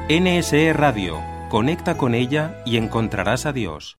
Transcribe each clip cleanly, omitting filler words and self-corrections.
NSE Radio. Conecta con ella y encontrarás a Dios.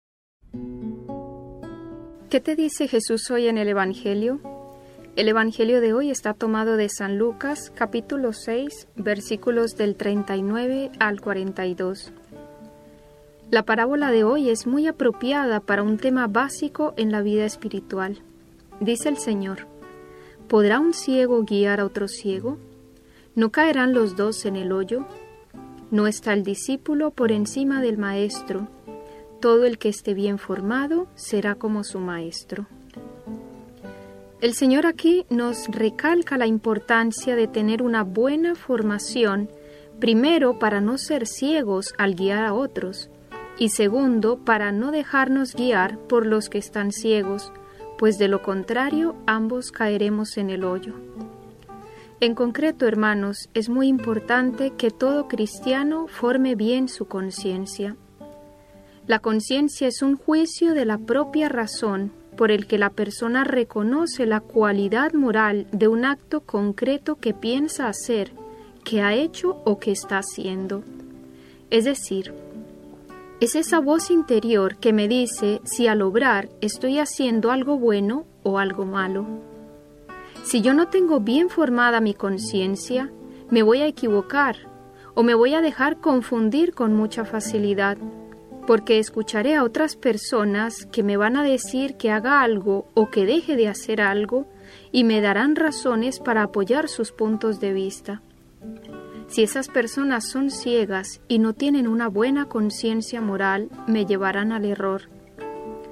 ¿Qué te dice Jesús hoy en el Evangelio? El Evangelio de hoy está tomado de San Lucas, capítulo 6, versículos del 39 al 42. La parábola de hoy es muy apropiada para un tema básico en la vida espiritual. Dice el Señor: ¿podrá un ciego guiar a otro ciego? ¿No caerán los dos en el hoyo? ¿No está el discípulo por encima del maestro? Todo el que esté bien formado será como su maestro. El Señor aquí nos recalca la importancia de tener una buena formación, primero para no ser ciegos al guiar a otros, y segundo para no dejarnos guiar por los que están ciegos, pues de lo contrario ambos caeremos en el hoyo. En concreto, hermanos, es muy importante que todo cristiano forme bien su conciencia. La conciencia es un juicio de la propia razón por el que la persona reconoce la cualidad moral de un acto concreto que piensa hacer, que ha hecho o que está haciendo. Es decir, es esa voz interior que me dice si al obrar estoy haciendo algo bueno o algo malo. Si yo no tengo bien formada mi conciencia, me voy a equivocar o me voy a dejar confundir con mucha facilidad, porque escucharé a otras personas que me van a decir que haga algo o que deje de hacer algo y me darán razones para apoyar sus puntos de vista. Si esas personas son ciegas y no tienen una buena conciencia moral, me llevarán al error.